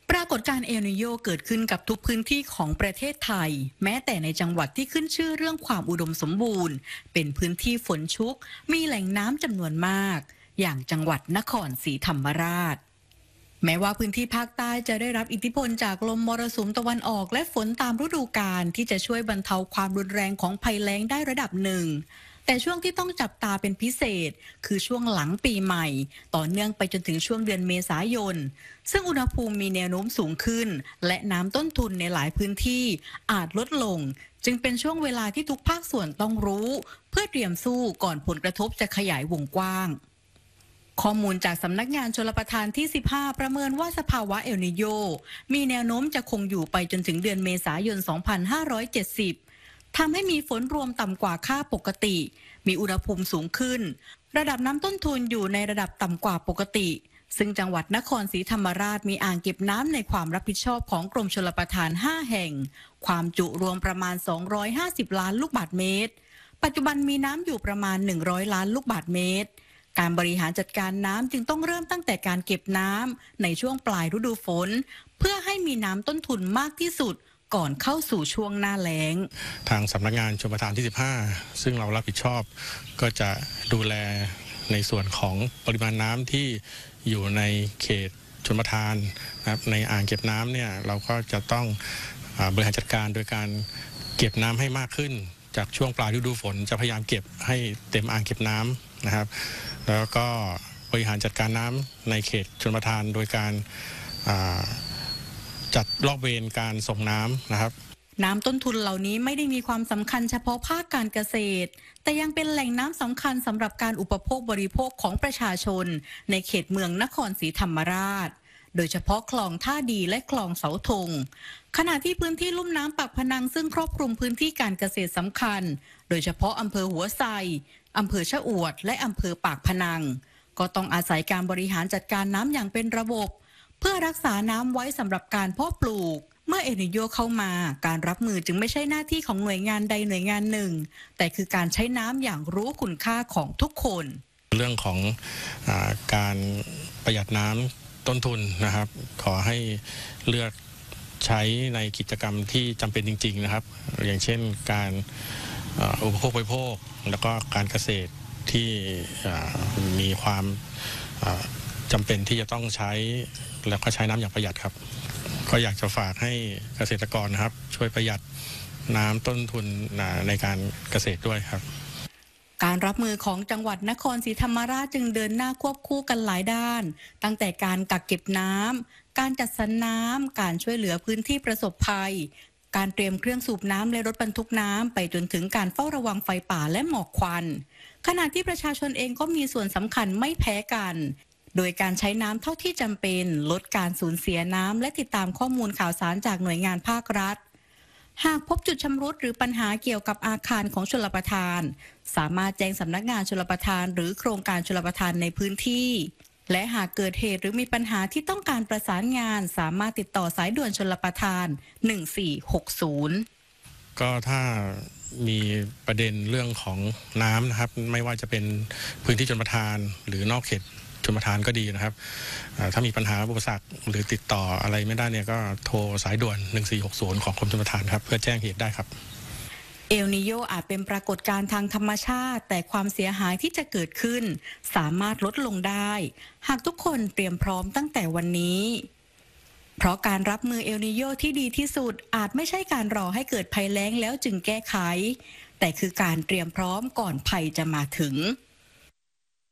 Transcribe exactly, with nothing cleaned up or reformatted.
ปรากฏการณ์เอลนิโญเกิดขึ้นกับทุกพื้นที่ของประเทศไทยแม้แต่ในจังหวัดที่ขึ้นชื่อเรื่องความอุดมสมบูรณ์เป็นพื้นที่ฝนชุกมีแหล่งน้ำจำนวนมากอย่างจังหวัดนครศรีธรรมราชแม้ว่าพื้นที่ภาคใต้จะได้รับอิทธิพลจากลมมรสุมตะวันออกและฝนตามฤดูกาลที่จะช่วยบรรเทาความรุนแรงของภัยแล้งได้ระดับหนึ่งแต่ช่วงที่ต้องจับตาเป็นพิเศษคือช่วงหลังปีใหม่ต่อเนื่องไปจนถึงช่วงเดือนเมษายนซึ่งอุณหภูมิมีแนวโน้มสูงขึ้นและน้ำต้นทุนในหลายพื้นที่อาจลดลงจึงเป็นช่วงเวลาที่ทุกภาคส่วนต้องรู้เพื่อเตรียมสู้ก่อนผลกระทบจะขยายวงกว้างข้อมูลจากสำนักงานชลประทานที่สิบห้าประเมินว่าสภาวะเอลนิโญมีแนวโน้มจะคงอยู่ไปจนถึงเดือนเมษายน สองพันห้าร้อยเจ็ดสิบ ทำให้มีฝนรวมต่ำกว่าค่าปกติมีอุณหภูมิสูงขึ้นระดับน้ำต้นทุนอยู่ในระดับต่ำกว่าปกติซึ่งจังหวัดนครศรีธรรมราชมีอ่างเก็บน้ำในความรับผิดชอบของกรมชลประทานห้าแห่งความจุรวมประมาณสองร้อยห้าสิบล้านลูกบาศก์เมตรปัจจุบันมีน้ำอยู่ประมาณหนึ่งร้อยล้านลูกบาศก์เมตรการบริหารจัดการน้ำจึงต้องเริ่มตั้งแต่การเก็บน้ำในช่วงปลายฤดูฝนเพื่อให้มีน้ำต้นทุนมากที่สุดก่อนเข้าสู่ช่วงหน้าแล้งทางสำนักงานชลประทานที่สิบห้าซึ่งเรารับผิดชอบก็จะดูแลในส่วนของปริมาณน้ำที่อยู่ในเขตชลประทานนะครับในอ่างเก็บน้ำเนี่ยเราก็จะต้องบริหารจัดการโดยการเก็บน้ำให้มากขึ้นจากช่วงปลายฤดูฝนจะพยายามเก็บให้เต็มอ่างเก็บน้ำนะครับแล้วก็บริหารจัดการน้ำในเขตชลประทานโดยการจัดรอบเวรการส่งน้ำนะครับน้ำต้นทุนเหล่านี้ไม่ได้มีความสำคัญเฉพาะภาคการเกษตรแต่ยังเป็นแหล่งน้ำสำคัญสำหรับการอุปโภคบริโภคของประชาชนในเขตเมืองนครศรีธรรมราชโดยเฉพาะคลองท่าดีและคลองเสาธงขณะที่พื้นที่ลุ่มน้ำปากพนังซึ่งครอบคลุมพื้นที่การเกษตรสำคัญโดยเฉพาะอำเภอหัวไซอำเภอชะอวดและอำเภอปากพนังก็ต้องอาศัยการบริหารจัดการน้ำอย่างเป็นระบบเพื่อรักษาน้ำไว้สำหรับการเพาะปลูกเมื่อเอลนิโญเข้ามาการรับมือจึงไม่ใช่หน้าที่ของหน่วยงานใดหน่วยงานหนึ่งแต่คือการใช้น้ำอย่างรู้คุณค่าของทุกคนเรื่องของอาการประหยัดน้ำต้นทุนนะครับขอให้เลือกใช้ในกิจกรรมที่จำเป็นจริงๆนะครับอย่างเช่นการอุปโภคบริโภคแล้วก็การเกษตรที่มีความจำเป็นที่จะต้องใช้แล้วก็ใช้น้ำอย่างประหยัดครับก็อยากจะฝากให้เกษตรกรนะครับช่วยประหยัดน้ำต้นทุนในการเกษตรด้วยครับการรับมือของจังหวัดนครศรีธรรมราชจึงเดินหน้าควบคู่กันหลายด้านตั้งแต่การกักเก็บน้ำการจัดสรรน้ำการช่วยเหลือพื้นที่ประสบภัยการเตรียมเครื่องสูบน้ำและรถบรรทุกน้ำไปจนถึงการเฝ้าระวังไฟป่าและหมอกควันขณะที่ประชาชนเองก็มีส่วนสำคัญไม่แพ้กันโดยการใช้น้ำเท่าที่จำเป็นลดการสูญเสียน้ำและติดตามข้อมูลข่าวสารจากหน่วยงานภาครัฐหากพบจุดชำรุดหรือปัญหาเกี่ยวกับอาคารของชลประทานสามารถแจ้งสำนักงานชลประทานหรือโครงการชลประทานในพื้นที่และหากเกิดเหตุหรือมีปัญหาที่ต้องการประสานงานสามารถติดต่อสายด่วนชลประทานหนึ่งสี่หกศูนย์ก็ถ้ามีประเด็นเรื่องของน้ำนะครับไม่ว่าจะเป็นพื้นที่ชลประทานหรือนอกเขตชลประทานก็ดีนะครับถ้ามีปัญหาอุปสรรคหรือติดต่ออะไรไม่ได้เนี่ยก็โทรสายด่วนหนึ่งสี่หกศูนย์ของกรมชลประทานครับเพื่อแจ้งเหตุได้ครับเอลนิโญอาจเป็นปรากฏการณ์ทางธรรมชาติแต่ความเสียหายที่จะเกิดขึ้นสามารถลดลงได้หากทุกคนเตรียมพร้อมตั้งแต่วันนี้เพราะการรับมือเอลนิโญที่ดีที่สุดอาจไม่ใช่การรอให้เกิดภัยแล้งแล้วจึงแก้ไขแต่คือการเตรียมพร้อมก่อนภัยจะมาถึง